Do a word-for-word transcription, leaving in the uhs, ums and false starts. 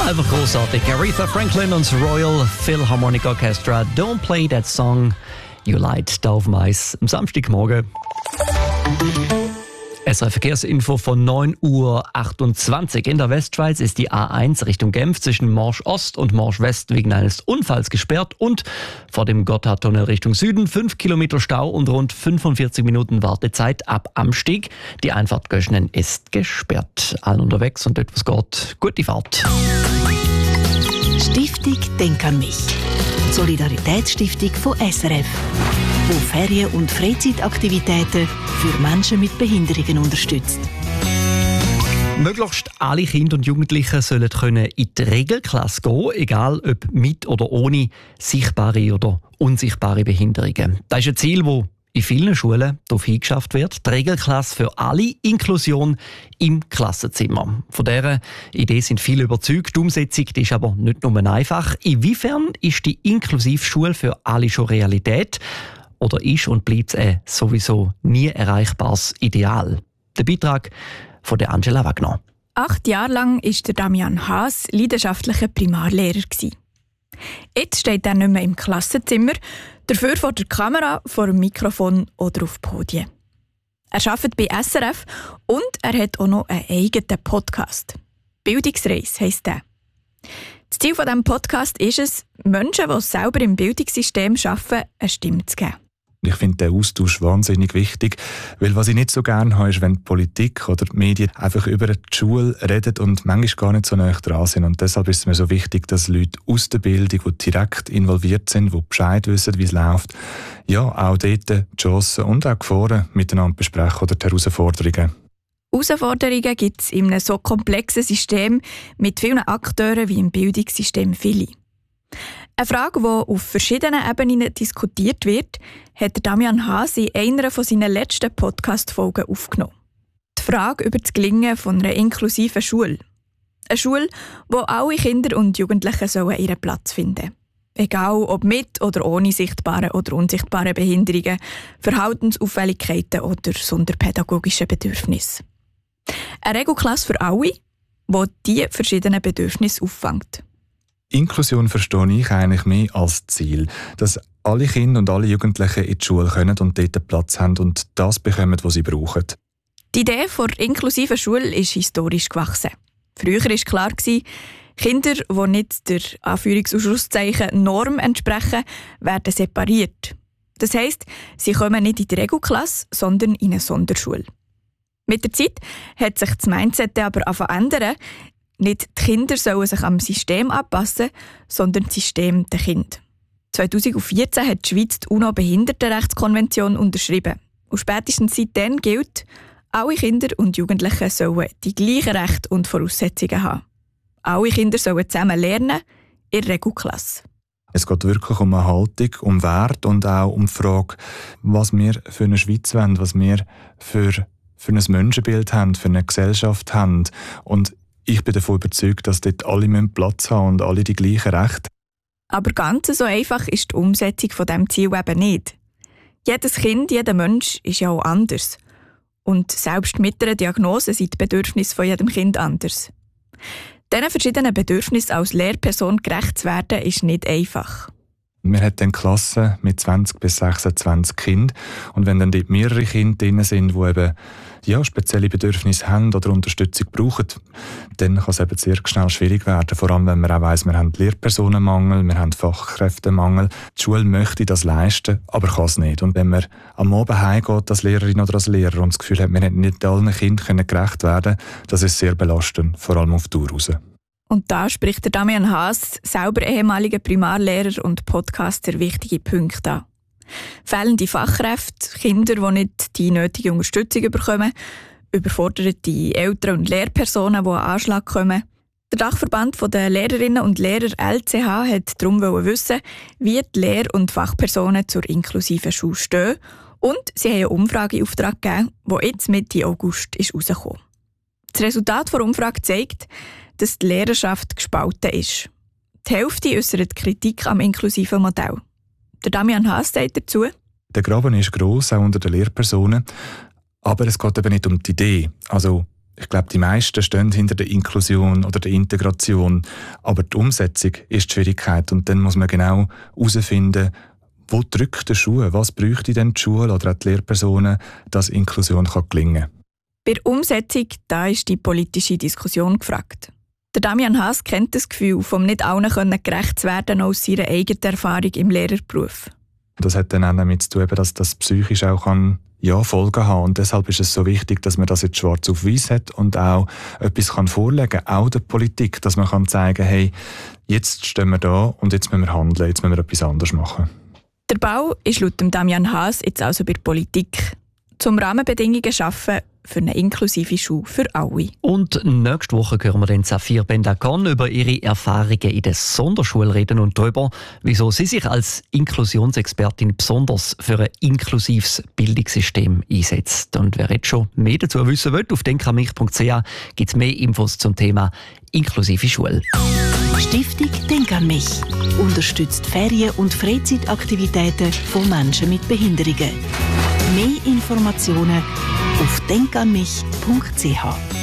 Einfach großartig. Aretha Franklin und das Royal Philharmonic Orchestra. Don't play that song you light da auf dem Eis am Samstagmorgen. S R F-Verkehrsinfo von neun Uhr achtundzwanzig. In der Westschweiz ist die A eins Richtung Genf zwischen Morsch Ost und Morsch West wegen eines Unfalls gesperrt und vor dem Gotthardtunnel Richtung Süden fünf Kilometer Stau und rund fünfundvierzig Minuten Wartezeit ab Amsteg. Die Einfahrt Göschnen ist gesperrt. Allen unterwegs und etwas geht. Gute Fahrt. Stiftung Denk an mich. Solidaritätsstiftung von S R F, die Ferien- und Freizeitaktivitäten für Menschen mit Behinderungen unterstützt. Möglichst alle Kinder und Jugendlichen sollen können in die Regelklasse gehen, egal ob mit oder ohne sichtbare oder unsichtbare Behinderungen. Das ist ein Ziel, das in vielen Schulen darauf hingeschafft wird. Die Regelklasse für alle, Inklusion im Klassenzimmer. Von dieser Idee sind viele überzeugt. Die Umsetzung die ist aber nicht nur einfach. Inwiefern ist die Inklusivschule für alle schon Realität? Oder ist und bleibt es ein sowieso nie erreichbares Ideal? Der Beitrag von der Angela Wagner. Acht Jahre lang war der Damian Haas leidenschaftlicher Primarlehrer. Jetzt steht er nicht mehr im Klassenzimmer, dafür vor der Kamera, vor dem Mikrofon oder auf Podien. Er arbeitet bei S R F und er hat auch noch einen eigenen Podcast. «Bildungsreise» heisst der. Das Ziel dieses Podcasts ist es, Menschen, die selber im Bildungssystem arbeiten, eine Stimme zu geben. Ich finde den Austausch wahnsinnig wichtig, weil was ich nicht so gerne habe, ist, wenn die Politik oder die Medien einfach über die Schule reden und manchmal gar nicht so nah dran sind. Und deshalb ist es mir so wichtig, dass Leute aus der Bildung, die direkt involviert sind, die Bescheid wissen, wie es läuft, ja, auch dort die Chancen und auch die Gefahren miteinander besprechen oder die Herausforderungen. Herausforderungen gibt es in einem so komplexen System mit vielen Akteuren wie im Bildungssystem viele. Eine Frage, die auf verschiedenen Ebenen diskutiert wird, hat Damian Haas in einer seiner letzten Podcast-Folgen aufgenommen. Die Frage über das Gelingen von einer inklusiven Schule. Eine Schule, wo alle Kinder und Jugendlichen sollen ihren Platz finden sollen. Egal ob mit oder ohne sichtbare oder unsichtbare Behinderungen, Verhaltensauffälligkeiten oder sonderpädagogische Bedürfnisse. Eine Regelklasse für alle, die diese verschiedenen Bedürfnisse auffängt. Inklusion verstehe ich eigentlich mehr als Ziel, dass alle Kinder und alle Jugendlichen in die Schule können und dort Platz haben und das bekommen, was sie brauchen. Die Idee der inklusiven Schule ist historisch gewachsen. Früher war klar, Kinder, die nicht der Anführungs- Norm entsprechen, werden separiert. Das heisst, sie kommen nicht in die Regelklasse, sondern in eine Sonderschule. Mit der Zeit hat sich das Mindset aber verändert. Nicht die Kinder sollen sich am System anpassen, sondern das System der Kinder. zweitausendvierzehn hat die Schweiz die UNO-Behindertenrechtskonvention unterschrieben. Und spätestens seitdem gilt, alle Kinder und Jugendliche sollen die gleichen Rechte und Voraussetzungen haben. Alle Kinder sollen zusammen lernen, in der Regelklasse. Es geht wirklich um eine Haltung, um Wert und auch um die Frage, was wir für eine Schweiz wollen, was wir für, für ein Menschenbild haben, für eine Gesellschaft haben. Und ich bin davon überzeugt, dass dort alle Platz haben und alle die gleichen Rechte. Aber ganz so einfach ist die Umsetzung von diesem Ziel eben nicht. Jedes Kind, jeder Mensch ist ja auch anders. Und selbst mit einer Diagnose sind die Bedürfnisse von jedem Kind anders. Diesen verschiedenen Bedürfnissen als Lehrperson gerecht zu werden, ist nicht einfach. Wir haben dann Klassen mit zwanzig bis sechsundzwanzig Kindern. Und wenn dann dort mehrere Kinder drin sind, die eben ja, spezielle Bedürfnisse haben oder Unterstützung brauchen, dann kann es eben sehr schnell schwierig werden. Vor allem, wenn man auch weiss, wir haben Lehrpersonenmangel, wir haben Fachkräftemangel. Die Schule möchte das leisten, aber kann es nicht. Und wenn man am Abend heimgeht als Lehrerin oder als Lehrer und das Gefühl hat, wir hätten nicht allen Kindern gerecht werden können, das ist sehr belastend, vor allem auf die Dauer raus. Und da spricht der Damian Haas, selber ehemaliger Primarlehrer und Podcaster, wichtige Punkte an. Fehlende Fachkräfte, Kinder, die nicht die nötige Unterstützung bekommen, überforderte Eltern und Lehrpersonen, die an Anschlag kommen. Der Dachverband der Lehrerinnen und Lehrer L C H hat darum wissen, wie die Lehr- und Fachpersonen zur inklusiven Schule stehen. Und sie haben eine Umfrageauftrag gegeben, die jetzt Mitte August ist rausgekommen. Das Resultat der Umfrage zeigt, dass die Lehrerschaft gespalten ist. Die Hälfte äußert Kritik am inklusiven Modell. Der Damian Haas sagt dazu: Der Graben ist gross, auch unter den Lehrpersonen. Aber es geht eben nicht um die Idee. Also Ich glaube, die meisten stehen hinter der Inklusion oder der Integration, aber die Umsetzung ist die Schwierigkeit und dann muss man genau herausfinden, wo drückt der Schuh, was bräuchte denn die Schule oder auch die Lehrpersonen, dass Inklusion gelingen kann. Bei der Umsetzung da ist die politische Diskussion gefragt. Der Damian Haas kennt das Gefühl, vom nicht allen gerecht zu werden aus seiner eigenen Erfahrung im Lehrerberuf. Das hat dann auch damit zu tun, dass das psychisch auch kann, ja, Folgen haben. Und deshalb ist es so wichtig, dass man das jetzt schwarz auf weiß hat und auch etwas kann vorlegen kann, auch der Politik, dass man kann zeigen, hey, jetzt stehen wir da und jetzt müssen wir handeln, jetzt müssen wir etwas anderes machen. Der Bau ist laut Damian Haas jetzt also bei der Politik, zum Rahmenbedingungen schaffen für eine inklusive Schule für alle. Und nächste Woche hören wir dann Safir Ben-Lacan über ihre Erfahrungen in der Sonderschule reden und darüber, wieso sie sich als Inklusionsexpertin besonders für ein inklusives Bildungssystem einsetzt. Und wer jetzt schon mehr dazu wissen will, auf denkanmich punkt c h gibt es mehr Infos zum Thema inklusive Schule. Stiftung Denk an mich unterstützt Ferien- und Freizeitaktivitäten von Menschen mit Behinderungen. Mehr Informationen auf denkanmich punkt c h.